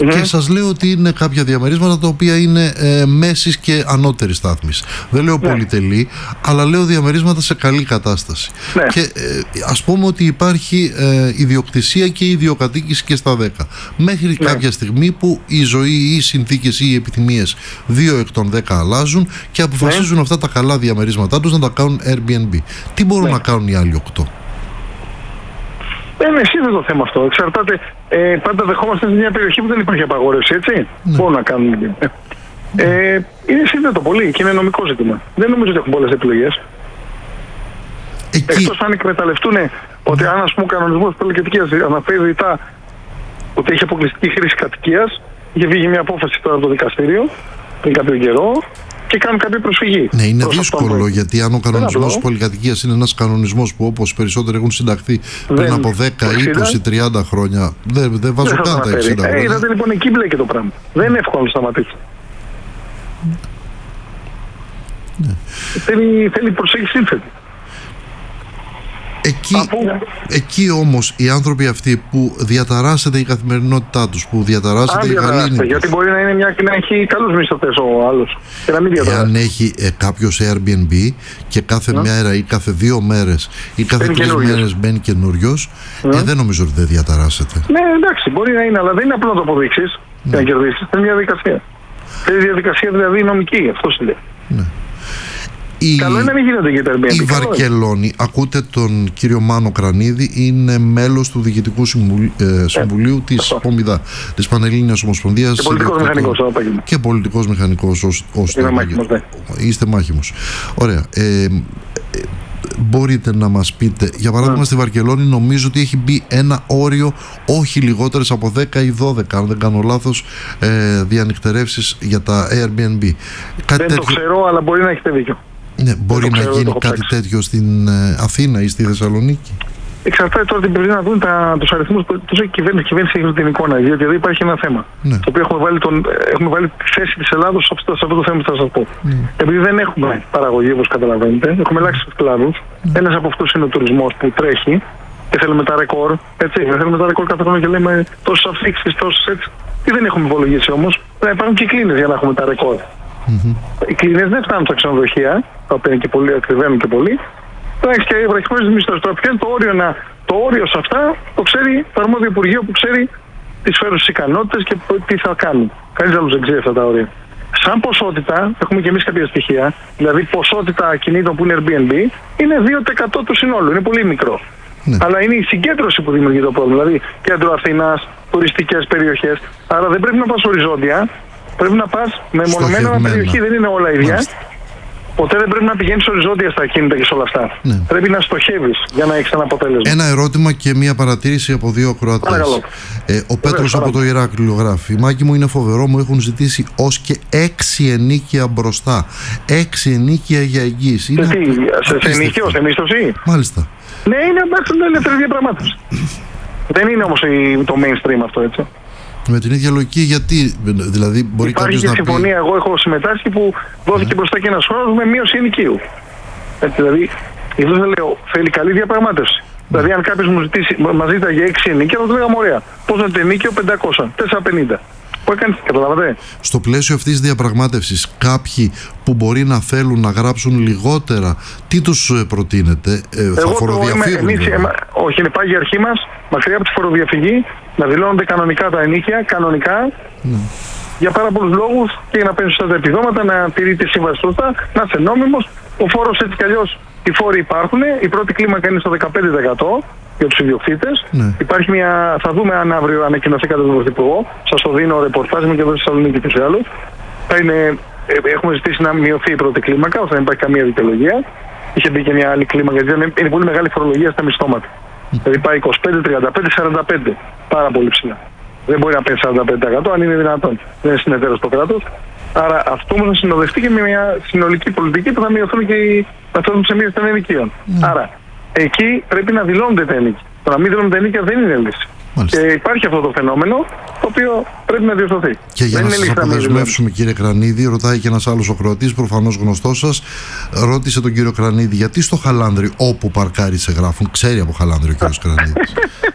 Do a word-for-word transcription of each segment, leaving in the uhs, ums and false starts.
Mm-hmm. Και σας λέω ότι είναι κάποια διαμερίσματα τα οποία είναι ε, μέσης και ανώτερης στάθμης. Δεν λέω ναι. πολυτελή, αλλά λέω διαμερίσματα σε καλή κατάσταση. Ναι. Και ε, ας πούμε ότι υπάρχει ε, ιδιοκτησία και ιδιοκατοίκηση και στα δέκα. Μέχρι ναι. κάποια στιγμή που η ζωή ή οι συνθήκες ή οι επιθυμίες δύο εκ των δέκα αλλάζουν και αποφασίζουν ναι. αυτά τα καλά διαμερίσματά τους να τα κάνουν Airbnb. Τι μπορούν ναι. να κάνουν οι άλλοι οκτώ? Ε, είναι σύνδετο το θέμα αυτό. Εξαρτάται. Ε, πάντα δεχόμαστε σε μια περιοχή που δεν υπάρχει απαγόρευση, έτσι. Ναι. Μπορούν να κάνουν. Ναι. Ε, είναι σύνδετο πολύ και είναι νομικό ζήτημα. Δεν νομίζω ότι έχουν πολλές επιλογές. Εκεί... Εκτός αν εκμεταλλευτούν ότι αν, ας πούμε, ο κανονισμός της πολυκατοικίας αναφέρει ρητά ότι έχει αποκλειστική χρήση κατοικίας, είχε βγει μια απόφαση τώρα από το δικαστήριο πριν κάποιο καιρό. Και κάνουν κάποια προσφυγή. Ναι, είναι δύσκολο, γιατί αν ο κανονισμός της πολυκατοικίας είναι ένας κανονισμός που όπως περισσότεροι έχουν συνταχθεί πριν δεν από δέκα, είκοσι, τριάντα χρόνια, δεν, δεν βάζω καν τα εξήντα χρόνια. Ε, είδατε λοιπόν, εκεί μπλέκει το πράγμα. Δεν είναι εύκολο να σταματήσει. Ναι. Θέλει, θέλει προσέγγιση σύνθετη. Εκεί, εκεί όμως οι άνθρωποι αυτοί που διαταράσσεται η καθημερινότητά τους, που διαταράσσεται η γαλήνη τους, γιατί μπορεί να, είναι μια, να έχει καλούς μισθωτές ο άλλος και να μην διαταράσσεται. Εάν έχει ε, κάποιος Airbnb και κάθε yeah. μέρα ή κάθε δύο μέρες ή κάθε μπαίνει τρεις μέρες μπαίνει καινούριος, yeah. ε, δεν νομίζω ότι δεν διαταράσσεται. Ναι, εντάξει, μπορεί να είναι, αλλά δεν είναι απλό να το αποδείξεις yeah. για να κερδίσεις. Είναι μια διαδικασία. Είναι διαδικασία δηλαδή νομική, αυτό λέει. Ναι. Η, Καλό είναι να μην γίνεται και τα Airbnb. Η Βαρκελόνη, ακούτε τον κύριο Μάνο Κρανίδη, είναι μέλος του Διοικητικού Συμβουλίου, ε, Συμβουλίου ε, της ΠΟΜΙΔΑ, της Πανελλήνιας Ομοσπονδίας. Και πολιτικός μηχανικός. Και πολιτικός μηχανικός ως, ως Είμαι μάχημος, ναι. Είστε μάχημος. Ωραία. Ε, ε, μπορείτε να μας πείτε, για παράδειγμα, mm. στη Βαρκελόνη νομίζω ότι έχει μπει ένα όριο όχι λιγότερες από δέκα ή δώδεκα, αν δεν κάνω λάθος, ε, διανυκτερεύσεις για τα Airbnb. Κάτι δεν τέτοιο... το ξέρω, αλλά μπορεί να έχετε δίκιο. Ναι, μπορεί να ξέρω, γίνει κάτι τέτοιο στην ε, Αθήνα ή στη Θεσσαλονίκη. Εξαρτάται τώρα την πρέπει να δουν τους αριθμούς που τους έχει κυβέρνηση, κυβέρνηση έχει την εικόνα. Γιατί εδώ υπάρχει ένα θέμα. Ναι. Το οποίο έχουμε βάλει, τον, έχουμε βάλει τη θέση της Ελλάδος σε αυτό, σε αυτό το θέμα που θα σας πω. Ναι. Επειδή δεν έχουμε παραγωγή, όπως καταλαβαίνετε, έχουμε ελάχιστους κλάδους. Ναι. Ένας από αυτούς είναι ο τουρισμός που τρέχει και θέλουμε τα ρεκόρ. Έτσι, θέλουμε τα ρεκόρ κάθε χρόνο και λέμε τόσες αφήξεις, τόσες έτσι. Τι δεν έχουμε υπολογίσει όμως, πρέπει να υπάρχουν και κλίνες για να έχουμε τα ρεκόρ. Mm-hmm. Οι κλίνες δεν φτάνουν στα ξενοδοχεία, τα οποία είναι και πολύ, ακριβένουν και πολύ. Θα έχει και βραχυπρόθεσμες μισθώσεις. Τώρα ποιο είναι το όριο, να, το όριο σε αυτά, το ξέρει το αρμόδιο Υπουργείο που ξέρει τις φέρουσες ικανότητες και τι θα κάνουν. Κανείς άλλος δεν ξέρει αυτά τα όρια. Σαν ποσότητα, έχουμε και εμείς κάποια στοιχεία, δηλαδή ποσότητα ακινήτων που είναι Airbnb, είναι δύο τοις εκατό του συνόλου, είναι πολύ μικρό. Ναι. Αλλά είναι η συγκέντρωση που δημιουργεί το πρόβλημα, δηλαδή κέντρο Αθήνας, τουριστικές περιοχές. Άρα δεν πρέπει να πας οριζόντια. Πρέπει να πας με μονομένα περιοχή, δεν είναι όλα ίδια. Μάλιστα. Ποτέ δεν πρέπει να πηγαίνεις οριζόντια στα ακίνητα και σε όλα αυτά. Ναι. Πρέπει να στοχεύεις για να έχεις ένα αποτέλεσμα. Ένα ερώτημα και μία παρατήρηση από δύο ακροατές. Ε, ο Πέτρος από το Ηράκλειο γράφει: Μάκη μου, είναι φοβερό, μου έχουν ζητήσει ως και έξι ενίκια μπροστά. Έξι ενίκια για εγγύηση. Σε τι, σε ενίκιο, σε μίσθωση. Μάλιστα. Ναι, είναι μια ελεύθερη διαπραγμάτευση. Δεν είναι όμως το mainstream αυτό, έτσι. Με την ίδια λογική, γιατί δηλαδή μπορεί υπάρχει και να συμφωνία, πει... εγώ έχω συμμετάσχει που δόθηκε yeah. μπροστά και ένας χρόνος με μείωση ενοικίου. Έτσι, δηλαδή, εδώ δεν λέω, θέλει καλή διαπραγμάτευση. Yeah. Δηλαδή, αν κάποιος μου ζητήσει, μας ζήταγε έξι ενοικία, θα του λέγαμε ωραία. Πώς να το ενίκιο, πεντακόσια, τετρακόσια πενήντα. Που έκανε, καταλαβαίνετε. Στο πλαίσιο αυτής της διαπραγμάτευσης, κάποιοι που μπορεί να θέλουν να γράψουν λιγότερα, τι τους προτείνετε, ε, θα φοροδιαφύγουν? Εμείς, εμα, όχι, είναι πάγια αρχή μας, μακριά από τη φοροδιαφυγή, να δηλώνονται κανονικά τα ενίκια, κανονικά, ναι. για πάρα πολλούς λόγους και για να παίρνουν σωστά τα επιδόματα, να τηρεί τη σύμβαση σωστά, να είσαι νόμιμος. Ο φόρος έτσι κι αλλιώς, οι φόροι υπάρχουν, η πρώτη κλίμακα είναι στο δεκαπέντε τοις εκατό για τους ιδιοκτήτες. Ναι. Υπάρχει μια, θα δούμε αν αύριο ανακοινωθεί κατά τον Πρωθυπουργό, σας το δίνω ρεπορτάζ μου και εδώ στη Θεσσαλονίκη τους άλλους. Θα είναι, έχουμε ζητήσει να μειωθεί η πρώτη κλίμακα, ώστε να δεν υπάρχει καμία δικαιολογία. Είχε μπει και μια άλλη κλίμακα, γιατί είναι πολύ μεγάλη φορολογία στα μισθώματα. Mm. Δηλαδή πάει είκοσι πέντε, τριάντα πέντε, σαράντα πέντε. Πάρα πολύ ψηλά. Δεν μπορεί να παίρνει σαράντα πέντε τοις εκατό αν είναι δυνατόν. Δεν είναι συνεταίρος το κράτος. Άρα αυτό όμως θα συνοδευτεί και με μια συνολική πολιτική που θα μειωθούν και οι μεθόδους ψεμίες των ενοικίων. Mm. Άρα εκεί πρέπει να δηλώνονται τα ενοίκια. Το να μην δηλώνονται τα ενοίκια δεν είναι λύση. Μάλιστα. Και υπάρχει αυτό το φαινόμενο το οποίο πρέπει να διορθωθεί. Και για δεν να σας αποδεσμεύσουμε, κύριε Κρανίδη, ρωτάει και ένας άλλος ακροατής, προφανώς γνωστός σας, ρώτησε τον κύριο Κρανίδη γιατί στο Χαλάνδρι όπου παρκάρει σε γράφουν, ξέρει από Χαλάνδρι ο κύριος Κρανίδης.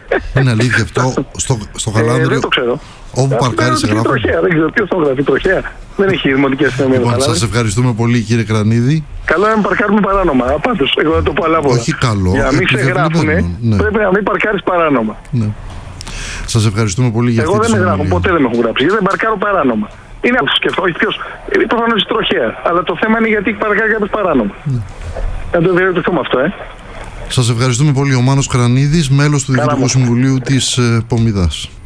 Είναι αλήθεια αυτό? Στο, στο Γαλάνδριο. Ε, δεν το ξέρω. Όπου παρκάρεις γράφει. Τροχέα, δεν ξέρω ποιος το γράφει. Τροχέα. Δεν έχει δημοτική αστυνομία. Λοιπόν, σας ευχαριστούμε πολύ, κύριε Κρανίδη. Καλό είναι να παρκάρουμε παράνομα. Πάντως, εγώ θα το πω άλλα. Όχι καλό. Για να μην σε γράφουνε, ναι. Πρέπει να μην παρκάρεις παράνομα. Ναι. Σας ευχαριστούμε πολύ για εγώ αυτή τη Εγώ δεν με συνομιλία. γράφω, ποτέ δεν με έχουν γράψει. Γιατί δεν παρκάρω παράνομα. Είναι αυτό σκεφτό, όχι ποιος. Προφανώς τροχέα. Αλλά το θέμα είναι γιατί παρκάρει κάποιος παράνομα. Ναι. Να το διερωτηθούμε αυτό, ε. Σας ευχαριστούμε πολύ. Ο Μάνος Κρανίδης, μέλος του Διοικητικού Συμβουλίου της Πομιδάς.